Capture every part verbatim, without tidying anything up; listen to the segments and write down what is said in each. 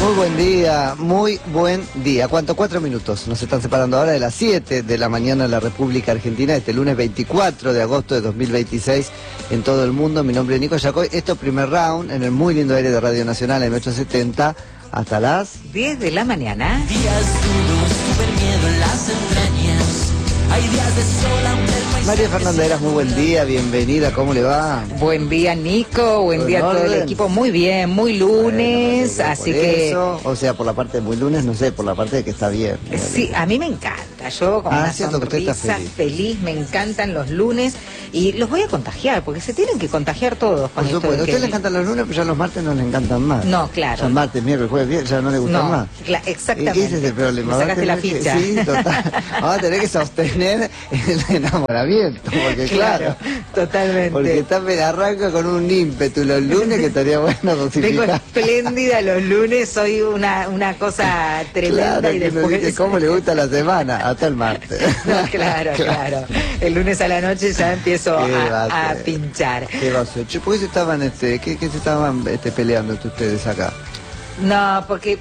Muy buen día, muy buen día. ¿Cuánto? Cuatro minutos. Nos están separando ahora de las siete de la mañana en la República Argentina, este lunes veinticuatro de agosto de dos mil veintiséis en todo el mundo. Mi nombre es Nico Yacoy. Esto es Primer Round en el muy lindo aire de Radio Nacional en ochocientos setenta hasta las diez de la mañana. Días duros, super miedo en las entrañas. Hay días de sol aunque el paisaje María Fernanda Heras, muy buen día, bienvenida, ¿cómo le va? Buen día, Nico, buen ¿Todo día en a todo el orden? equipo, muy bien, muy lunes, Bueno, así por que... eso, o sea, por la parte de muy lunes, no sé, por la parte de que está bien. Sí, a mí me encanta, yo con Ah, una siento que usted está sonrisa feliz. feliz, me encantan los lunes y los voy a contagiar, porque se tienen que contagiar todos. Por con esto supuesto, de a que- usted le encantan los lunes, pero ya los martes no le encantan más. No, claro. Ya martes, miércoles, jueves, viernes, ya no le gustan No, más. cla- exactamente. Ese es el problema. Me Va a sacaste la tener que- ficha. sí, total. Vamos a tener que sostener el enamoramiento, porque claro, Claro, totalmente. porque está me arranca con un ímpetu los lunes que estaría bueno Vengo dosificar. espléndida los lunes, soy una, una cosa tremenda Claro, y que uno después... dice cómo le gusta la semana, hasta el martes. No, claro, claro. El lunes a la noche ya empiezo ¿Qué va a, a a hacer? pinchar. ¿Qué va a hacer? Che, ¿por qué se estaban, este, qué, qué se estaban este, peleando entre ustedes acá? No, porque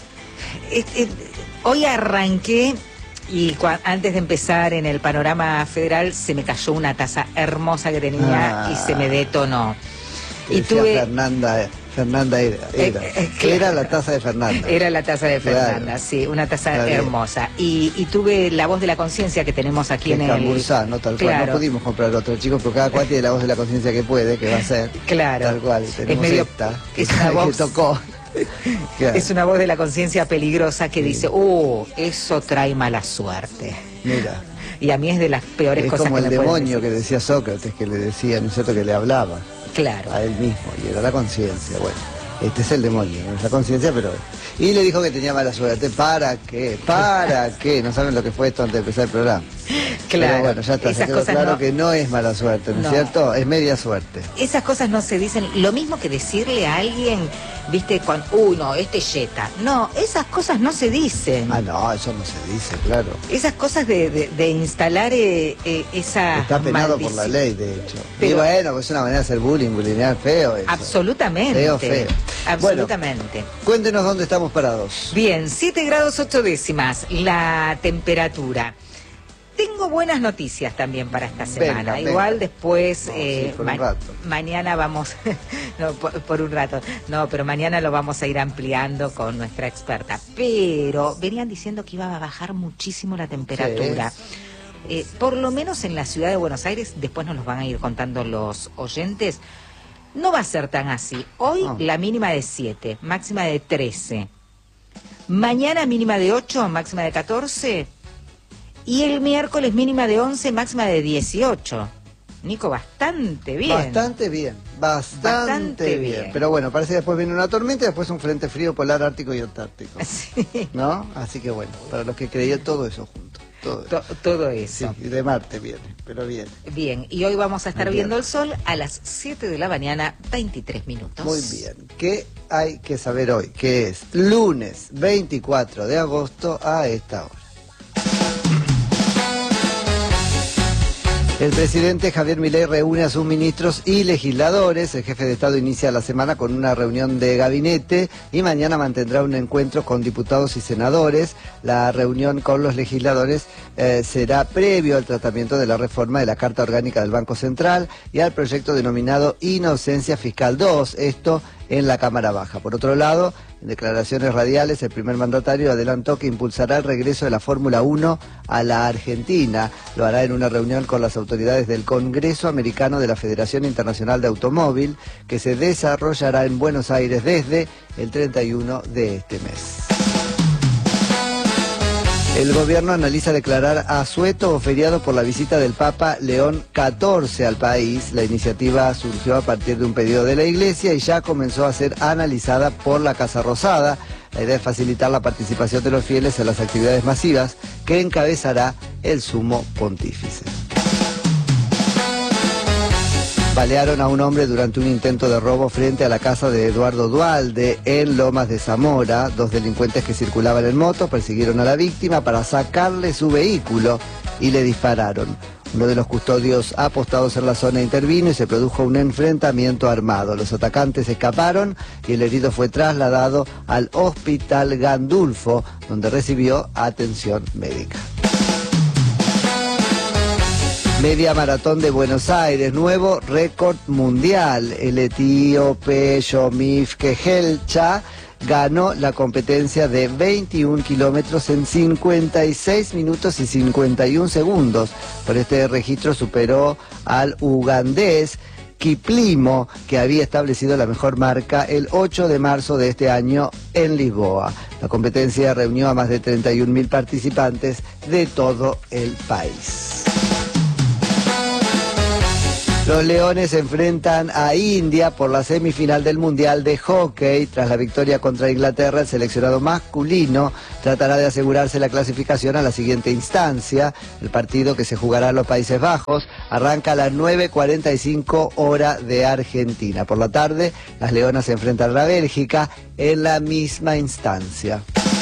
es- es- hoy arranqué y cua- antes de empezar en el panorama federal se me cayó una taza hermosa que tenía Ah. y se me detonó. Que Y decía tuve... Fernanda, Fernanda era, era, Eh, eh, claro. era la taza de Fernanda. Era la taza de Claro. Fernanda, sí, una taza Está bien. hermosa. Y, y tuve la voz de la conciencia que tenemos aquí Que en es el... Cambursá, no tal cual. Claro. No pudimos comprar otro, chicos, pero cada cual tiene la voz de la conciencia que puede, que va a ser. Claro. Tal cual. Tenemos medio- esta, es que, una que voz- tocó. Claro. Es una voz de la conciencia peligrosa que Sí. dice, oh, eso trae mala suerte. Mira, Y a mí es de las peores es cosas como que el me pueden demonio que decir. decía Sócrates, que le decía, ¿no es cierto?, que le hablaba Claro. a él mismo, y era la conciencia. Bueno, este es el demonio, no es la conciencia, pero... Y le dijo que tenía mala suerte. ¿Para qué? ¿Para qué? No saben lo que fue esto antes de empezar el programa. Claro. Pero bueno, ya está, se Esas quedó cosas claro no- que no es mala suerte, ¿no es No. cierto? Es media suerte. Esas cosas no se dicen. Lo mismo que decirle a alguien, viste, cuando, uy, no, este yeta. No, esas cosas no se dicen. Ah, no, eso no se dice, claro. Esas cosas de, de, de instalar eh, eh, esa Está penado por la maldición. ley, de hecho. Y Pero- bueno, pues es una manera de hacer bullying, bullyingar feo eso. Absolutamente. Feo, feo. Absolutamente. Cuéntenos dónde estamos parados. Bien, siete grados ocho décimas la temperatura. Tengo buenas noticias también para esta semana. Venga, Igual venga. después, No, eh, sí, por un rato. mañana vamos, no, por, por un rato, no, pero mañana lo vamos a ir ampliando con nuestra experta. Pero venían diciendo que iba a bajar muchísimo la temperatura. Eh, por lo menos en la ciudad de Buenos Aires, después nos los van a ir contando los oyentes, no va a ser tan así. Hoy Ah. la mínima de siete, máxima de trece. Mañana mínima de ocho, máxima de catorce. Y el miércoles mínima de once, máxima de dieciocho. Nico, bastante bien. Bastante bien, bastante, Bastante bien. bien. Pero bueno, parece que después viene una tormenta y después un frente frío polar ártico y antártico. Sí, ¿No? Así que bueno, para los que creían todo eso junto. Todo eso. to- todo Sí, eso. y de Marte viene, pero viene. Bien, y hoy vamos a estar Muy bien. viendo el sol a las siete de la mañana, veintitrés minutos. Muy bien. ¿Qué hay que saber hoy? Que es lunes veinticuatro de agosto a esta hora. El presidente Javier Milei reúne a sus ministros y legisladores. El jefe de Estado inicia la semana con una reunión de gabinete y mañana mantendrá un encuentro con diputados y senadores. La reunión con los legisladores eh, será previo al tratamiento de la reforma de la Carta Orgánica del Banco Central y al proyecto denominado Inocencia Fiscal dos, esto en la Cámara Baja. Por otro lado, en declaraciones radiales, el primer mandatario adelantó que impulsará el regreso de la Fórmula uno a la Argentina. Lo hará en una reunión con las autoridades del Congreso Americano de la Federación Internacional de Automóvil, que se desarrollará en Buenos Aires desde el treinta y uno de este mes. El gobierno analiza declarar asueto o feriado por la visita del Papa León catorce al país. La iniciativa surgió a partir de un pedido de la Iglesia y ya comenzó a ser analizada por la Casa Rosada. La idea es facilitar la participación de los fieles en las actividades masivas que encabezará el Sumo Pontífice. Balearon a un hombre durante un intento de robo frente a la casa de Eduardo Duhalde en Lomas de Zamora. Dos delincuentes que circulaban en moto persiguieron a la víctima para sacarle su vehículo. y le dispararon. Uno de los custodios apostados en la zona intervino y se produjo un enfrentamiento armado. Los atacantes escaparon y el herido fue trasladado al Hospital Gandulfo, donde recibió atención médica. Media Maratón de Buenos Aires, nuevo récord mundial. El etíope Yomif Kehelcha ganó la competencia de veintiún kilómetros en cincuenta y seis minutos y cincuenta y un segundos. Por este registro superó al ugandés Kiplimo, que había establecido la mejor marca el ocho de marzo de este año en Lisboa. La competencia reunió a más de treinta y un mil participantes de todo el país. Los Leones se enfrentan a India por la semifinal del Mundial de Hockey. Tras la victoria contra Inglaterra, el seleccionado masculino tratará de asegurarse la clasificación a la siguiente instancia. El partido, que se jugará en los Países Bajos, arranca a las nueve cuarenta y cinco hora de Argentina. Por la tarde, las Leonas se enfrentan a la Bélgica en la misma instancia.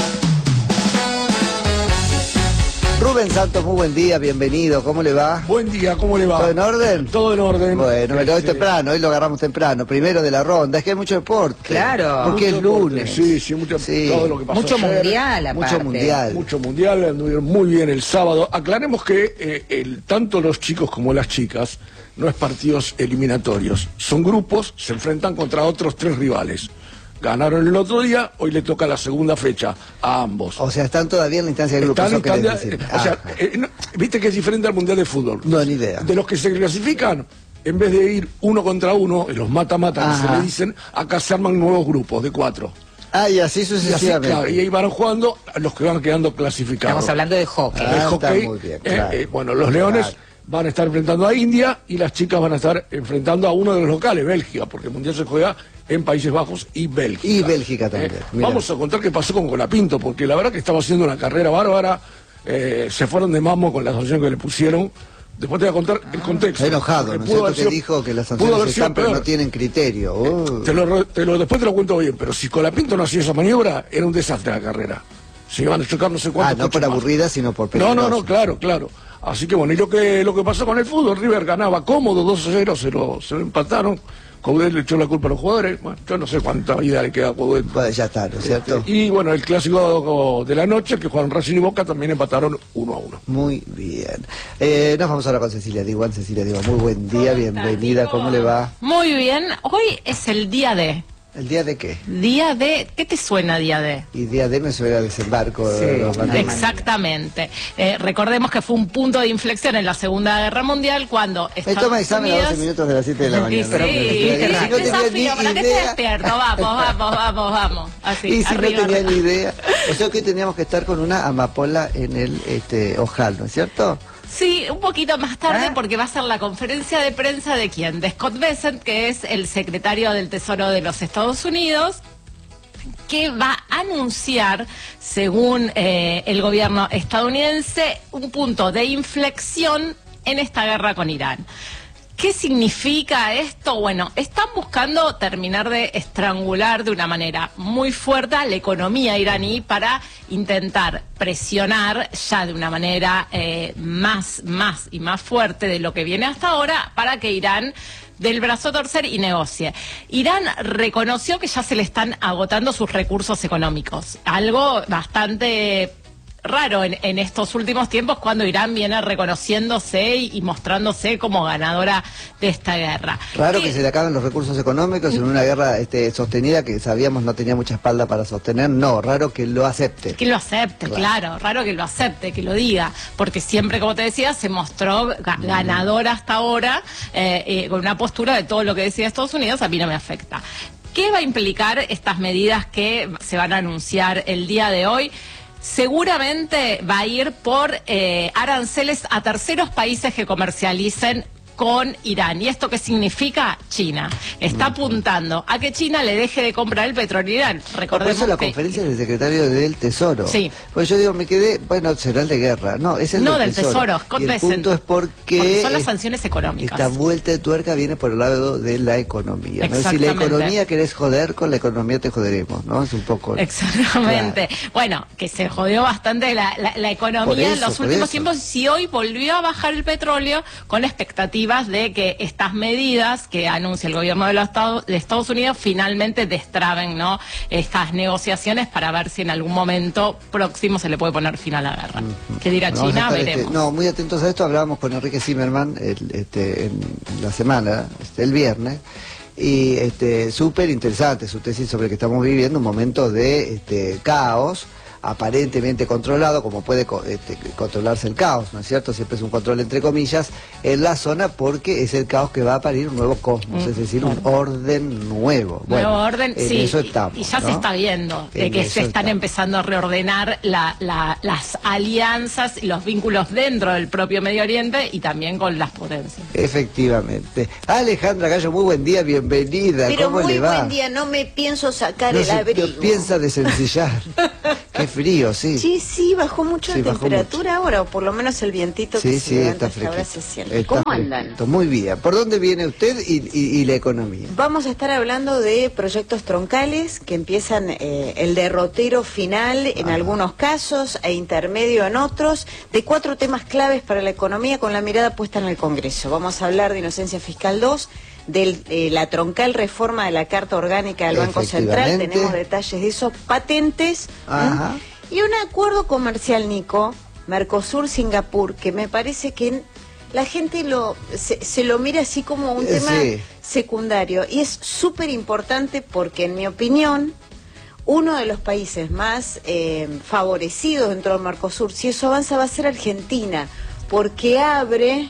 Rubén Santos, muy buen día, bienvenido, ¿cómo le va? Buen día, ¿cómo le va? ¿Todo en orden? Todo en orden. Bueno, me lo doy temprano, hoy lo agarramos temprano, primero de la ronda, es que hay mucho deporte. Claro. Porque Mucho es lunes. deporte, Sí, sí, mucho, Sí. todo lo que pasó Mucho ayer, mundial, aparte. Mucho mundial. Mucho mundial, anduvieron muy bien el sábado. Aclaremos que eh, el, tanto los chicos como las chicas no es partidos eliminatorios, son grupos, se enfrentan contra otros tres rivales. Ganaron el otro día, hoy le toca la segunda fecha a ambos. O sea, están todavía en la instancia de grupos. Están ¿eso querés instancia- decir? o sea, Ah, eh, no, viste que es diferente al Mundial de Fútbol. no, ni idea. De los que se clasifican, en vez de ir uno contra uno, en los mata-mata que se Ajá. le dicen, acá se arman nuevos grupos de cuatro. Ah, y así Y, así, sucesivamente. claro, y ahí van jugando los que van quedando clasificados. Estamos hablando de hockey. Ah, El hockey, está muy bien, eh, claro. eh, bueno, los leones Claro. van a estar enfrentando a India y las chicas van a estar enfrentando a uno de los locales, Bélgica, porque el Mundial se juega en Países Bajos y Bélgica. Y Bélgica también, mira. Vamos a contar qué pasó con Colapinto, porque la verdad que estaba haciendo una carrera bárbara, eh, se fueron de mamo con la sanción que le pusieron. Después te voy a contar el contexto. Está enojado, porque ¿no es pudo cierto? haber Que sido- dijo que las pudo sanciones haber sido están, pero no peor. tienen criterio. Uh. Te lo, re- te lo- después te lo cuento bien, pero si Colapinto no hacía esa maniobra, era un desastre la carrera. Se iban a chocar no sé Ah, cuántos no por coches más. aburrida, sino por No, peligrosa. no, no, claro, claro. Así que bueno, y lo que, lo que pasó con el fútbol, River ganaba cómodo, dos a cero, se lo, se lo empataron. Coudet le echó la culpa a los jugadores. Bueno, yo no sé cuánta vida le queda a Coudet. Bueno, ya está, ¿no es cierto? Y bueno, el clásico de la noche, que jugaron Racing y Boca, también empataron uno a uno. Muy bien. Eh, nos vamos ahora con Cecilia Diguán. Cecilia Diguán, muy buen día, bienvenida, ¿cómo le va? Muy bien, hoy es el día de. ¿El día de qué? Día de. ¿Qué te suena día de? Y día de me suena desembarco. Sí, de los banderas. Exactamente. Eh, recordemos que fue un punto de inflexión en la Segunda Guerra Mundial cuando Me Estados toma examen a Unidos... doce minutos de las siete de la Sí, mañana. pero- Si qué no tenía desafío, para ni que esté idea. despierto. Vamos, vamos, vamos, vamos. Así, Y si no arriba, tenía arriba. ni idea. O sea que teníamos que estar con una amapola en el este, ojal, ¿no es cierto? Sí, un poquito más tarde, ¿Ah? porque va a ser la conferencia de prensa de quién, de Scott Bessent, que es el secretario del Tesoro de los Estados Unidos, que va a anunciar, según eh, el gobierno estadounidense, un punto de inflexión en esta guerra con Irán. ¿Qué significa esto? Bueno, están buscando terminar de estrangular de una manera muy fuerte a la economía iraní para intentar presionar ya de una manera eh, más, más y más fuerte de lo que viene hasta ahora para que Irán del brazo a torcer y negocie. Irán reconoció que ya se le están agotando sus recursos económicos, algo bastante raro en, en estos últimos tiempos cuando Irán viene reconociéndose y, y mostrándose como ganadora de esta guerra. Raro ¿Qué- que se le acaben los recursos económicos en una guerra este, sostenida que sabíamos no tenía mucha espalda para sostener. No, raro que lo acepte. Que lo acepte, Claro. claro. raro que lo acepte, que lo diga, porque siempre, como te decía, se mostró ga- ganadora hasta ahora, eh, eh, con una postura de todo lo que decía Estados Unidos, a mí no me afecta. ¿Qué va a implicar estas medidas que se van a anunciar el día de hoy? Seguramente va a ir por eh, aranceles a terceros países que comercialicen con Irán. ¿Y esto qué significa? China está apuntando a que China le deje de comprar el petróleo a Irán. Recordemos Por eso la que... conferencia del secretario del Tesoro. Sí. Pues yo digo, me quedé, bueno, será el de guerra. No, es el No, del del Tesoro. Tesoro, Scott Y el Bessent. punto es porque, Porque son las sanciones económicas. Esta vuelta de tuerca viene por el lado de la economía. ¿No? Si la Exactamente. economía querés joder, con la economía te joderemos, ¿no? Es un poco... Exactamente. Claro. Bueno, que se jodió bastante la, la, la economía Por eso, en los por últimos eso. tiempos, si hoy volvió a bajar el petróleo con expectativas de que estas medidas que anuncia el gobierno de los Estados, de Estados Unidos finalmente destraben, ¿no?, estas negociaciones para ver si en algún momento próximo se le puede poner fin a la guerra. Uh-huh. ¿Qué dirá Bueno, China? este, Veremos. no, muy atentos a esto. Hablábamos con Enrique Zimmerman el, este, en la semana, este, el viernes. Y este, súper interesante su tesis sobre que estamos viviendo un momento de este, caos, aparentemente controlado, como puede este, controlarse el caos, ¿no es cierto? Siempre es un control entre comillas en la zona, porque es el caos que va a parir un nuevo cosmos, mm, es decir, un orden nuevo. Nuevo bueno, orden, en sí, eso estamos, y ya ¿no? se está viendo de En que eso se están estamos. empezando a reordenar la, la, las alianzas y los vínculos dentro del propio Medio Oriente y también con las potencias. Efectivamente. Alejandra Gallo, muy buen día, bienvenida. Pero ¿Cómo muy le va? buen día, no me pienso sacar No el se abrigo. no piensa desencillar. Qué frío, sí. Sí, sí, bajó mucho Sí, la bajó temperatura ahora, o por lo menos el vientito Sí, que sí, se levanta está hasta ahora fresquito. se siente. Está ¿Cómo fresquito. andan? Muy bien. ¿Por dónde viene usted y, y, y la economía? Vamos a estar hablando de proyectos troncales que empiezan eh, el derrotero final en Ah. algunos casos e intermedio en otros, de cuatro temas claves para la economía con la mirada puesta en el Congreso. Vamos a hablar de Inocencia Fiscal dos, de eh, la troncal reforma de la Carta Orgánica del Banco Central, Efectivamente. tenemos detalles de eso, patentes, Ajá. ¿m? Y un acuerdo comercial, Nico, Mercosur-Singapur, que me parece que la gente lo se, se lo mira así como un Eh, tema sí. secundario, y es súper importante porque, en mi opinión, uno de los países más eh, favorecidos dentro del Mercosur, si eso avanza, va a ser Argentina, porque abre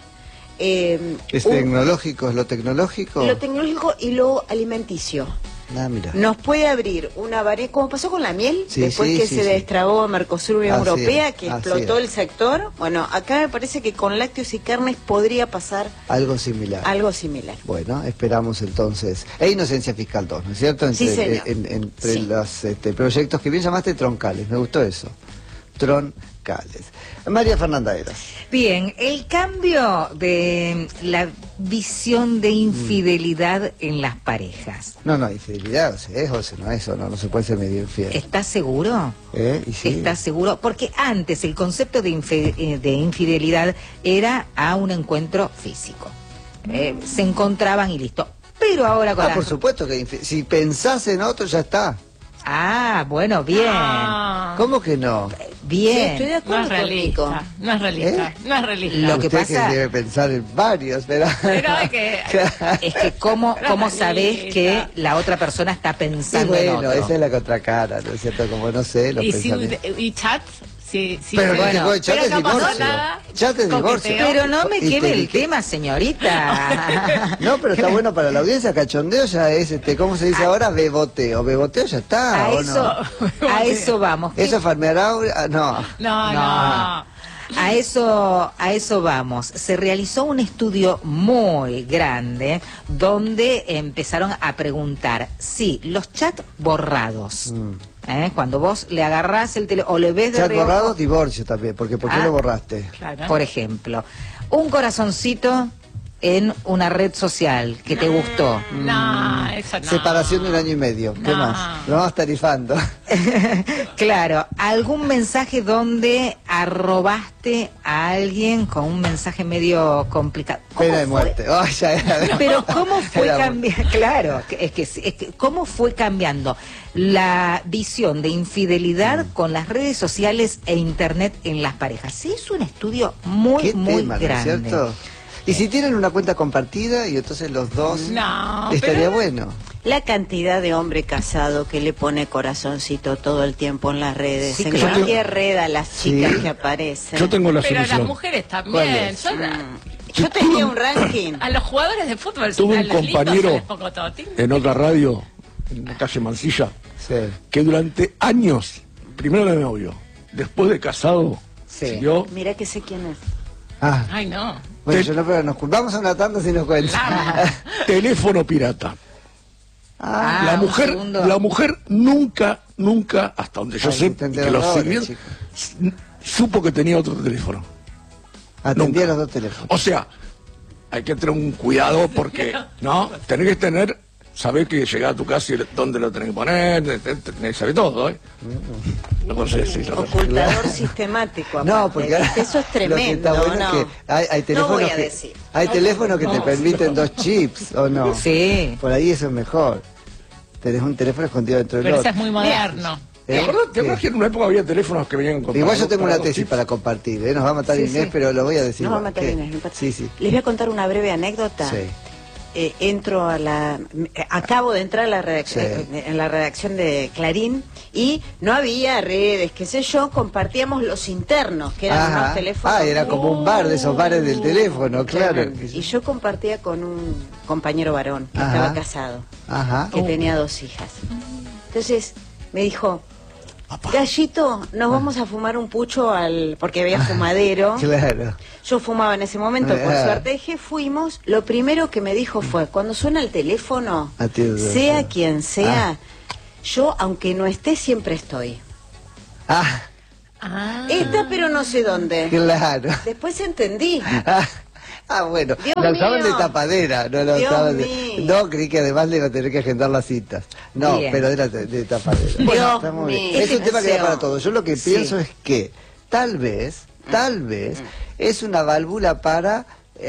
eh, ¿Es un- tecnológico? ¿Es lo tecnológico? lo tecnológico y lo alimenticio. Ah, mira. Nos puede abrir una variedad, como pasó con la miel, Sí, después sí, que sí, se sí. destrabó Mercosur Unión Así Europea, es, que así explotó es. el sector. Bueno, acá me parece que con lácteos y carnes podría pasar Algo similar. algo similar. Bueno, esperamos entonces. E Inocencia Fiscal dos, ¿no es cierto? Entre, Sí, señor. en- entre Sí. los este, proyectos que bien llamaste troncales, me gustó eso. Troncales. María Fernanda Eras. Bien, el cambio de la visión de infidelidad en las parejas. No, no, infidelidad, o sea, es o sea, no es o no, no se puede ser medio infiel. ¿Estás seguro? ¿Eh? ¿Y sí? ¿Estás seguro? Porque antes el concepto de, infe- eh, de infidelidad era a un encuentro físico. Eh, se encontraban y listo. Pero ahora con Ah, las- por supuesto que infi- si pensás en otro ya está. Ah, bueno, bien. Ah, ¿Cómo que no? Bien. Sí, estoy de no acuerdo es con Nico. realista, no es realista, ¿Eh? no es realista. Lo que Usted pasa- que debe pensar en varios, pero... Pero es que... Es que cómo, Pero cómo Anita. sabés que la otra persona está Sí, pensando en bueno, otro. esa es la contracara, ¿no es cierto? Como no sé, los y, si, pensamientos. y chat, si, si Pero se- bueno, bueno, ya pero te no pasó divorcio. nada, Ya te divorcio. coqueteo. Pero no me Y te queme el dije- tema, señorita. No, pero está bueno para la audiencia. Cachondeo ya es, este, ¿cómo se dice ahora? Beboteo. Beboteo ya está, A ¿o eso, no? a eso vamos. Eso farmeará, ah, no. No, No. no. A eso, a eso vamos. Se realizó un estudio muy grande donde empezaron a preguntar si los chats borrados, ¿eh? Cuando vos le agarrás el teléfono o le ves de Chat reojo, borrado, divorcio también, porque ¿por qué Ah. lo borraste? Claro. por ejemplo, un corazoncito en una red social que te gustó. No, eso no. Separación de un año y medio. ¿Qué No. más? Lo vamos tarifando. Claro, algún mensaje donde arrobaste a alguien con un mensaje medio complicado. ¿Cómo Pena de fue? muerte. Ay, ya era- Pero cómo fue Era- cambiando, claro, que- es que, es que cómo fue cambiando la visión de infidelidad con las redes sociales e internet en las parejas. Sí, es un estudio muy, ¿Qué muy tema, ¿no es grande. cierto? Y si tienen una cuenta compartida y entonces los dos, No, estaría pero- bueno. La cantidad de hombre casado que le pone corazoncito todo el tiempo en las redes, Sí, en claro. cualquier red a las chicas Sí. que aparecen. Yo tengo la Pero las solución. mujeres ¿Cuál también. es? Yo- Mm. Yo tenía un ranking. a los jugadores de fútbol, Tuve a un los lindos compañero se les pongo toti. en otra radio, en la calle Mansilla, Sí. que durante años, primero de novio, después de casado, Sí. siguió Mira que sé quién es. Ah, Ay, no. Bueno, Te- yo no, pero nos vamos a una tanda si nos cuentan. Teléfono pirata. Ah, la un mujer, segundo. la mujer nunca, nunca, hasta donde yo Ay, sé, te que entero lo ahora, siguió, chico. supo que tenía otro teléfono. Atendía Nunca. los dos teléfonos. O sea, hay que tener un cuidado porque, ¿no? Tenés que tener, saber que llegás a tu casa y dónde lo tenés que poner, tenés que saber todo, ¿eh? No sé si lo Ocultador sistemático. No, aparte. porque ahora Eso es lo que tremendo. está bueno no. es que hay, hay No teléfonos voy a que, decir. hay teléfonos que te permiten dos chips, ¿o no? Sí. Por ahí eso es mejor. Tenés un teléfono escondido dentro del Pero otro. ese es muy moderno. ¿Eh? ¿Te acordás, te acordás ¿Qué? que en una época había teléfonos que venían con Igual yo para tengo dos- una para dos tesis chips? para compartir, ¿eh? Nos va a matar Sí, Inés, sí. pero lo voy a decir. No va a igual. matar ¿Qué? Inés, no importa. Sí, sí. Les voy a contar una breve anécdota. Sí. Eh, entro a la... eh, Acabo de entrar a la redacción, Sí. eh, en la redacción de Clarín y no había redes, qué sé yo, compartíamos los internos, que eran Ajá. unos teléfonos... Ah, era como un bar de esos bares del teléfono, claro. Y yo compartía con un compañero varón que Ajá. estaba casado, Ajá. que tenía dos hijas. Entonces me dijo, Gallito, nos vamos a fumar un pucho al... porque había fumadero. Claro. Yo fumaba en ese momento, por Ah. suerte dije, fuimos. Lo primero que me dijo fue, cuando suena el teléfono, Atiende. sea quien sea, Ah. yo, aunque no esté, siempre estoy. Ah, Ah. Está, pero no sé dónde. claro. Después entendí. Ah, ah, bueno, Dios la usaban mío. de tapadera, no la Dios usaban de... mío. No, creí que además le iba a tener que agendar las citas. No, Bien. pero era de, de tapadera. Dios está muy bien. mío. Es un tema que da para Deseo. todo. Yo lo que Sí. pienso es que tal vez, tal vez, es una válvula para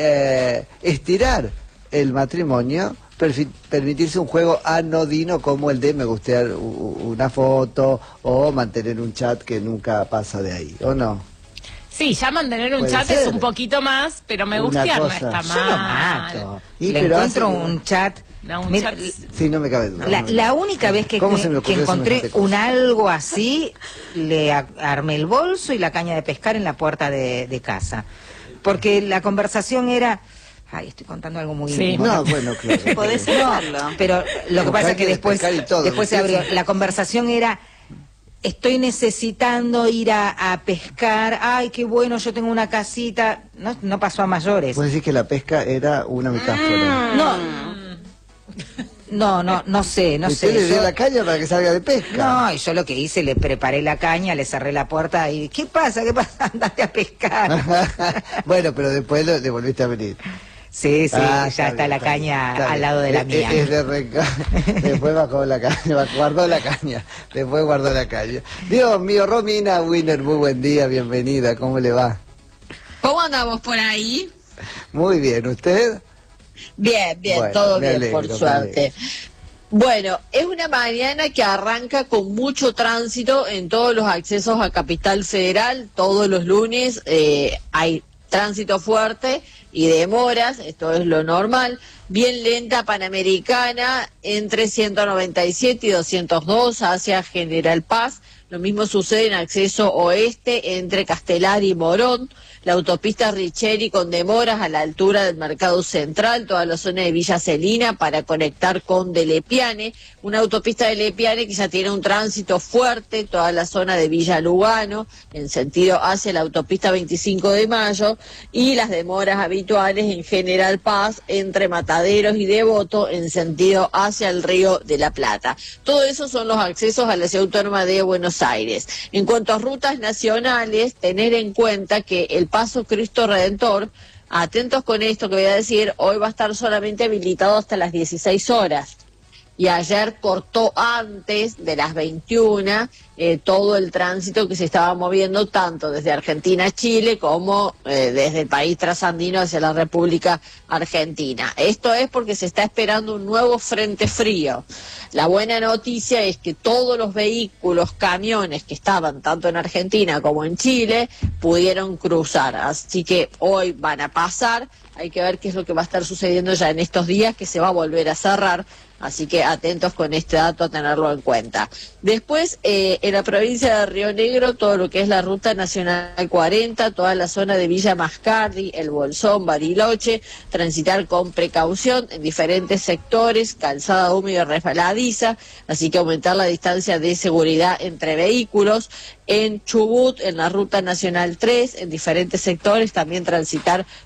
eh, estirar el matrimonio, perfi- permitirse un juego anodino como el de me gustear u- u- una foto o mantener un chat que nunca pasa de ahí, ¿o no? Sí, ya mantener un Puede chat ser. es un poquito más, pero me Una gustear no cosa. está Yo Yo lo mal. mato. Y Le pero encuentro hace- un chat. No, un Mira, chat- Sí, no me cabe duda. La, no me la cabe. única vez que, ¿Cómo se me que ocurrió encontré semejante cosa? un algo así, le a- armé el bolso y la caña de pescar en la puerta de, de casa. Porque la conversación era... Ay, estoy contando algo muy... Sí. íntimo. No, bueno, claro. Podés No, hacerlo. pero lo que Con pasa es que caña de después, pescar y todo, después se ¿me abrió. entiendes? La conversación era... Estoy necesitando ir a, a pescar. Ay, qué bueno, yo tengo una casita. No, no pasó a mayores. Vos decís que la pesca era una metáfora. No, no, no, no sé, no ¿Y usted sé. le dio Yo- la caña para que salga de pesca? No, y yo lo que hice, le preparé la caña, le cerré la puerta y... ¿Qué pasa? ¿Qué pasa? Andate a pescar. Bueno, pero después lo, le volviste a venir. Sí, sí, Ah, ya está, bien, la bien, caña está al bien. lado de la Es- mía. Es de reca... Después bajó la caña, guardó la caña. Después guardó la caña. Dios mío, Romina Winner, muy buen día, bienvenida. ¿Cómo le va? ¿Cómo andamos por ahí? Muy bien, ¿usted? Bien, bien, Bueno, todo me bien, alegro, por me suerte. Bueno, es una mañana que arranca con mucho tránsito en todos los accesos a Capital Federal. Todos los lunes eh, hay tránsito fuerte y demoras, esto es lo normal. Bien lenta Panamericana entre ciento noventa y siete y doscientos dos hacia General Paz. Lo mismo sucede en acceso oeste entre Castelar y Morón. La autopista Richeri con demoras a la altura del Mercado Central, toda la zona de Villa Celina para conectar con De Lepiane. Una autopista de Lepiane que ya tiene un tránsito fuerte, toda la zona de Villa Lugano, en sentido hacia la autopista veinticinco de mayo. Y las demoras habituales en General Paz entre Mataderos y Devoto en sentido hacia el Río de la Plata. Todo eso son los accesos a la ciudad autónoma de Buenos Aires. En cuanto a rutas nacionales, tener en cuenta que el Paso Cristo Redentor, atentos con esto que voy a decir, hoy va a estar solamente habilitado hasta las dieciséis horas. Y ayer cortó antes de las veintiuna eh, todo el tránsito que se estaba moviendo tanto desde Argentina a Chile como eh, desde el país trasandino hacia la República Argentina. Esto es porque se está esperando un nuevo frente frío. La buena noticia es que todos los vehículos, camiones que estaban tanto en Argentina como en Chile pudieron cruzar. Así que hoy van a pasar. Hay que ver qué es lo que va a estar sucediendo ya en estos días, que se va a volver a cerrar. Así que atentos con este dato a tenerlo en cuenta. Después, eh, en la provincia de Río Negro, todo lo que es la Ruta Nacional cuarenta, toda la zona de Villa Mascardi, El Bolsón, Bariloche, transitar con precaución en diferentes sectores, calzada húmeda y resbaladiza, así que aumentar la distancia de seguridad entre vehículos. En Chubut, en la Ruta Nacional tres, en diferentes sectores, también transitar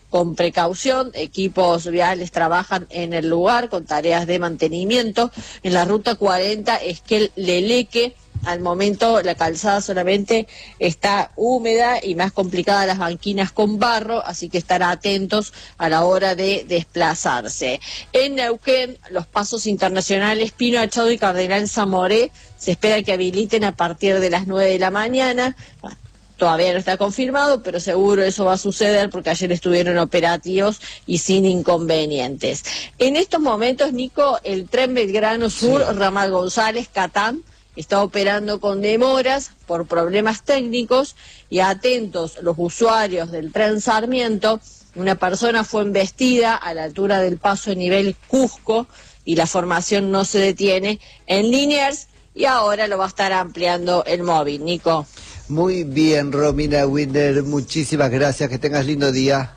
con precaución. Equipos viales trabajan en el lugar con tareas de mantenimiento. En la ruta cuarenta, Esquel Leleque, al momento la calzada solamente está húmeda y más complicada las banquinas con barro, así que estar atentos a la hora de desplazarse. En Neuquén, los pasos internacionales Pino Achado y Cardenal Zamoré se espera que habiliten a partir de las nueve de la mañana. Todavía no está confirmado, pero seguro eso va a suceder porque ayer estuvieron operativos y sin inconvenientes. En estos momentos, Nico, el tren Belgrano Sur, sí. Ramal González, Catán, está operando con demoras por problemas técnicos, y atentos los usuarios del tren Sarmiento. Una persona fue embestida a la altura del paso nivel Cusco y la formación no se detiene en Liniers, y ahora lo va a estar ampliando el móvil. Nico. Muy bien, Romina Winner, muchísimas gracias, que tengas lindo día.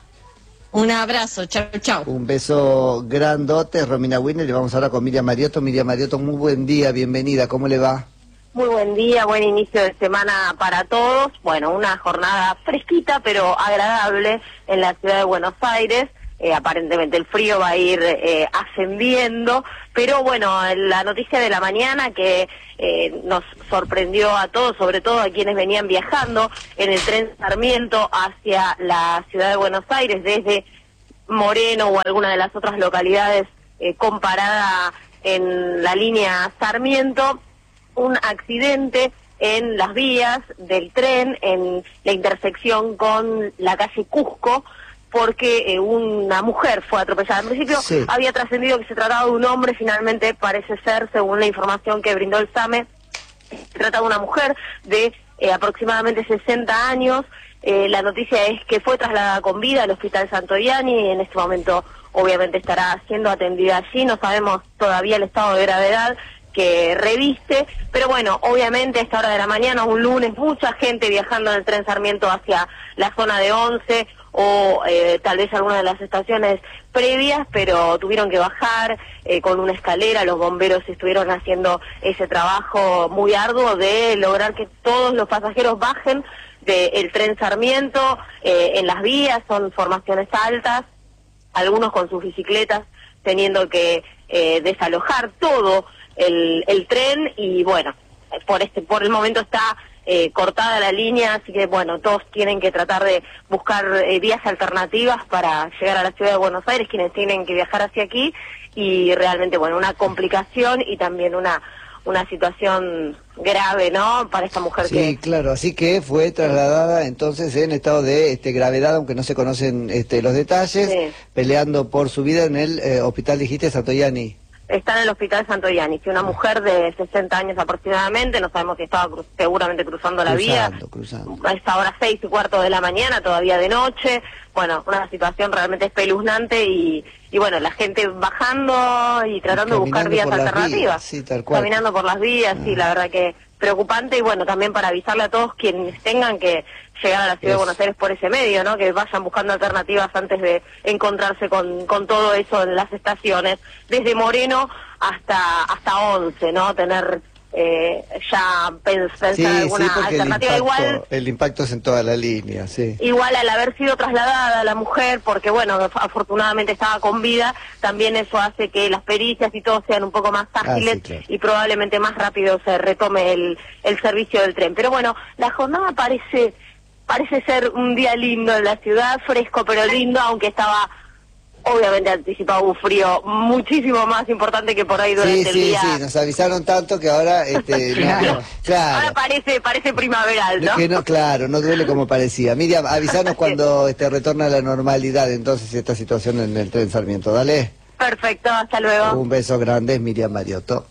Un abrazo, chao, chao. Un beso grandote, Romina Winner, y vamos ahora con Miriam Mariotto. Miriam Mariotto, muy buen día, bienvenida, ¿cómo le va? Muy buen día, buen inicio de semana para todos. Bueno, una jornada fresquita pero agradable en la ciudad de Buenos Aires. Eh, aparentemente el frío va a ir eh, ascendiendo, pero bueno, la noticia de la mañana que eh, nos sorprendió a todos, sobre todo a quienes venían viajando en el tren Sarmiento hacia la ciudad de Buenos Aires desde Moreno o alguna de las otras localidades eh, comparada en la línea Sarmiento, un accidente en las vías del tren, en la intersección con la calle Cusco, porque eh, una mujer fue atropellada. En principio sí. había trascendido que se trataba de un hombre, finalmente parece ser, según la información que brindó el SAME, se trata de una mujer de eh, aproximadamente sesenta años. Eh, la noticia es que fue trasladada con vida al Hospital Santoyani y en este momento obviamente estará siendo atendida allí. No sabemos todavía el estado de gravedad que reviste, pero bueno, obviamente a esta hora de la mañana, un lunes, mucha gente viajando en el tren Sarmiento hacia la zona de Once o eh, tal vez alguna de las estaciones previas, pero tuvieron que bajar eh, con una escalera. Los bomberos estuvieron haciendo ese trabajo muy arduo de lograr que todos los pasajeros bajen del tren Sarmiento eh, en las vías. Son formaciones altas, algunos con sus bicicletas teniendo que eh, desalojar todo el, el tren, y bueno, por este por el momento está eh, cortada la línea, así que bueno, todos tienen que tratar de buscar eh, vías alternativas para llegar a la ciudad de Buenos Aires, quienes tienen que viajar hacia aquí, y realmente bueno, una complicación y también una una situación grave, ¿no?, para esta mujer. Sí, que... Sí, claro, así que fue trasladada entonces en estado de este, gravedad, aunque no se conocen este, los detalles, sí. peleando por su vida en el eh, hospital, dijiste, Santoyani. Está en el hospital Santoyani, sí, una mujer de sesenta años aproximadamente, no sabemos si estaba cru seguramente cruzando la cruzando, vía, cruzando. a esta hora seis y cuarto de la mañana, todavía de noche. Bueno, una situación realmente espeluznante y, y bueno, la gente bajando y tratando de buscar vías alternativas. Vías, sí, tal cual. Caminando por las vías, ah. sí, la verdad que preocupante, y bueno, también para avisarle a todos quienes tengan que llegar a la ciudad es. de Buenos Aires por ese medio, ¿no?, que vayan buscando alternativas antes de encontrarse con, con todo eso en las estaciones, desde Moreno hasta hasta Once, ¿no?, tener eh, ya pensar sí, alguna sí, alternativa. El impacto, igual el impacto es en toda la línea, sí. Igual al haber sido trasladada la mujer, porque bueno, afortunadamente estaba con vida, también eso hace que las pericias y todo sean un poco más ágiles, ah, sí, claro. y probablemente más rápido se retome el, el servicio del tren. Pero bueno, la jornada parece parece ser un día lindo en la ciudad, fresco pero lindo, aunque estaba obviamente anticipado un frío muchísimo más importante que por ahí durante sí, el sí, día. Sí, sí, nos avisaron tanto que ahora... Este, claro. No, claro. Ahora parece parece primaveral, ¿no? Que no, claro, no duele como parecía. Miriam, avisanos cuando este, retorna a la normalidad entonces esta situación en el tren Sarmiento, dale. Perfecto, hasta luego. Un beso grande, Miriam Mariotto.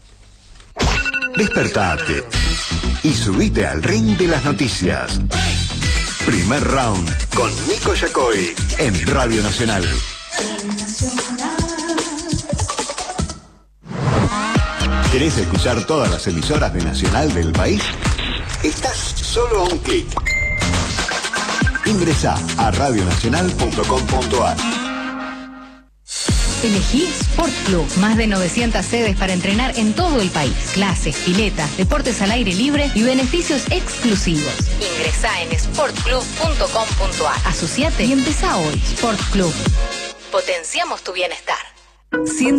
Despertate y subite al ring de las noticias. Primer round con Nico Yacoy en Radio Nacional. ¿Querés escuchar todas las emisoras de Nacional del país? Estás solo a un clic. Ingresá a radio nacional punto com punto ar. Elegí Sport Club. Más de novecientas sedes para entrenar en todo el país. Clases, piletas, deportes al aire libre y beneficios exclusivos. Ingresá en sport club punto com punto a r. Asociate y empezá hoy. Sport Club. Potenciamos tu bienestar.